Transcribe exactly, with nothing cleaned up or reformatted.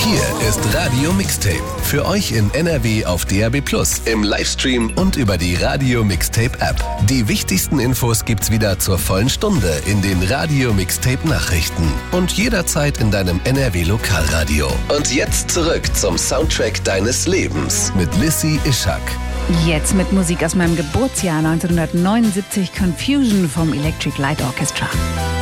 Hier ist Radio Mixtape. Für euch in N R W auf D A B plus, im Livestream und über die Radio Mixtape App. Die wichtigsten Infos gibt's wieder zur vollen Stunde in den Radio Mixtape Nachrichten und jederzeit in deinem N R W Lokalradio. Und jetzt zurück zum Soundtrack deines Lebens mit Lissy Ishak. Jetzt mit Musik aus meinem Geburtsjahr neunzehnhundertneunundsiebzig, Confusion vom Electric Light Orchestra.